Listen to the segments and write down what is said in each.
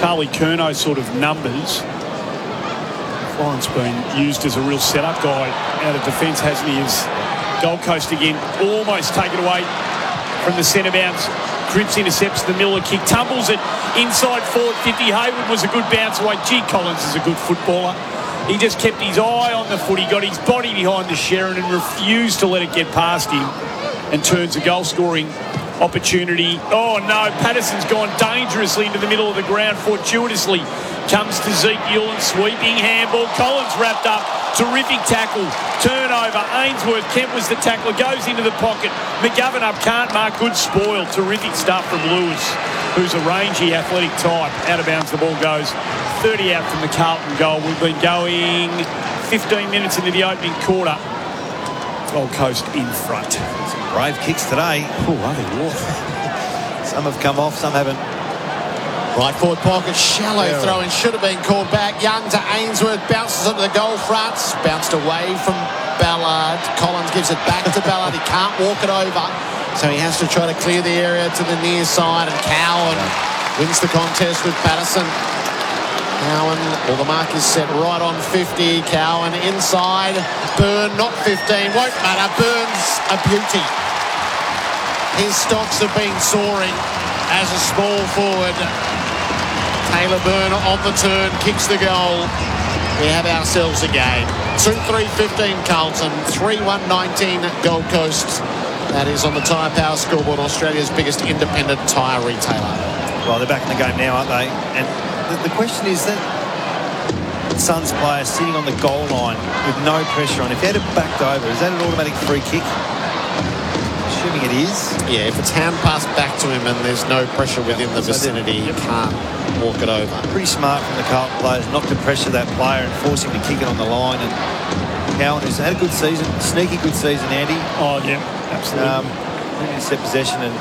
Charlie Curnow sort of numbers. Florence been used as a real setup guy out of defence, hasn't he? As Gold Coast again almost taken away from the centre bounce. Cripps intercepts the Miller kick, tumbles it inside forward 50. Hayward was a good bounce away. G. Collins is a good footballer. He just kept his eye on the foot. He got his body behind the Sherrin and refused to let it get past him, and turns a goal-scoring opportunity. Oh no, Patterson's gone dangerously into the middle of the ground. Fortuitously comes to Ezekiel and sweeping handball. Collins wrapped up. Terrific tackle. Turnover. Ainsworth. Kemp was the tackler. Goes into the pocket. McGovern up. Can't mark. Good spoil. Terrific stuff from Lewis, who's a rangy, athletic type. Out of bounds the ball goes. 30 out from the Carlton goal. We've been going 15 minutes into the opening quarter. Gold Coast in front. Some brave kicks today. Oh, are they? Some have come off, some haven't. Right forward pocket, shallow throw in, should have been called back. Young to Ainsworth, bounces onto the goal fronts, bounced away from Ballard. Collins gives it back to Ballard. He can't walk it over, so he has to try to clear the area to the near side, and Cowan wins the contest with Patterson. Cowan, well, the mark is set right on 50. Cowan inside. Byrne, not 15. Won't matter. Byrne's a beauty. His stocks have been soaring as a small forward. Taylor Byrne on the turn, kicks the goal. We have ourselves a game. 2-3-15 Carlton, 3-1-19 Gold Coast. That is on the Tyre Power scoreboard, Australia's biggest independent tyre retailer. Well, they're back in the game now, aren't they? And the question is that Suns player sitting on the goal line with no pressure on. If he had it backed over, is that an automatic free kick? Assuming it is. Yeah, if it's hand passed back to him and there's no pressure within the vicinity, you can't walk it over. Pretty smart from the Carlton players not to pressure that player and force him to kick it on the line. And Cowan, who's had a good season, sneaky good season, Andy. Oh, yeah, absolutely. Set possession and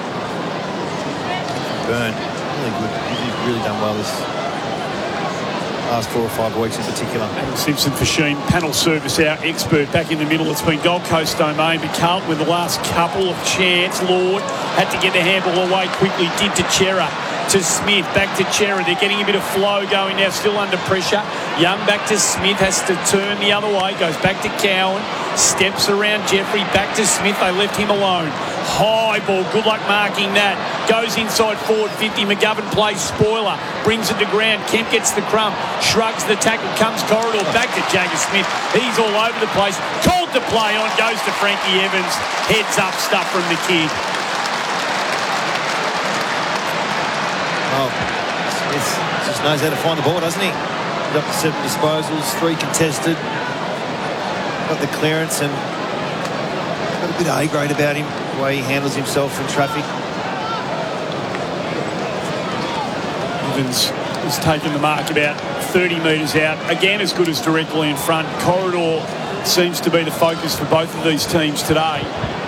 Byrne, really good. He's really done well this last 4 or 5 weeks in particular. Simpson for Sheen, panel service, our expert back in the middle. It's been Gold Coast domain, but Carlton with the last couple of chance. Lord had to get the handball away quickly, did to Chera, to Smith, back to Chera. They're getting a bit of flow going now, still under pressure. Young back to Smith, has to turn the other way, goes back to Cowan, steps around Jeffrey, back to Smith. They left him alone. High ball, good luck marking that. Goes inside forward 50. McGovern plays spoiler, brings it to ground. Kemp gets the crumb, shrugs the tackle, comes corridor, back to Jagger Smith. He's all over the place. Called to play on, goes to Frankie Evans. Heads up stuff from the kid. Oh, Smith just knows how to find the ball, doesn't he? Got the 7 disposals, 3 contested. Got the clearance and got a bit of A-grade about him, the way he handles himself in traffic. Evans has taken the mark about 30 metres out. Again, as good as directly in front. Corridor seems to be the focus for both of these teams today.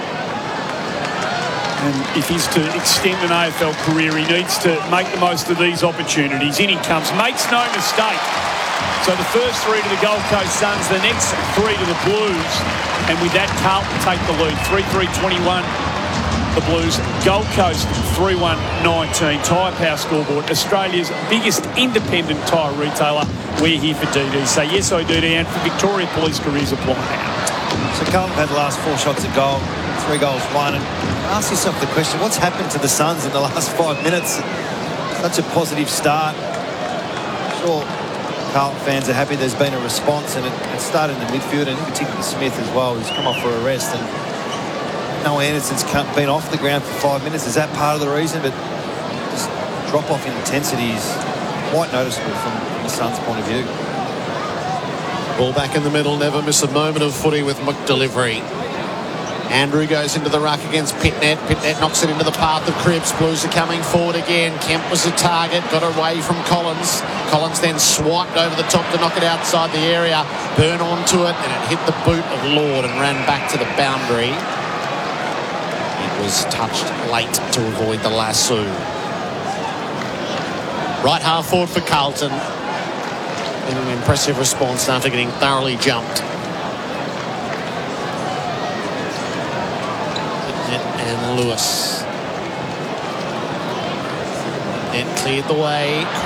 And if he's to extend an AFL career, he needs to make the most of these opportunities. In he comes, makes no mistake. So the first 3 to the Gold Coast Suns, the next 3 to the Blues. And with that, Carlton take the lead. 3-3-21, the Blues. Gold Coast, 3-1-19. Tyre Power scoreboard, Australia's biggest independent tyre retailer. We're here for DD. Say yes, I do, and for Victoria Police Careers apply now. So Carlton had the last 4 shots at goal, 3 goals won. And ask yourself the question, what's happened to the Suns in the last 5 minutes? Such a positive start. Sure, Carlton fans are happy there's been a response, and it started in the midfield, and in particular Smith as well, who's come off for a rest. And Noah Anderson's been off the ground for 5 minutes. Is that part of the reason? But just drop off in intensity is quite noticeable from the Suns' point of view. Ball back in the middle, never miss a moment of footy with McDelivery. Andrew goes into the ruck against Pitnet. Pitnet knocks it into the path of Cripps. Blues are coming forward again. Kemp was the target, got away from Collins. Collins then swiped over the top to knock it outside the area. Byrne onto it, and it hit the boot of Lord and ran back to the boundary. It was touched late to avoid the lasso. Right half forward for Carlton. And an impressive response after getting thoroughly jumped. And Lewis. Net cleared the way.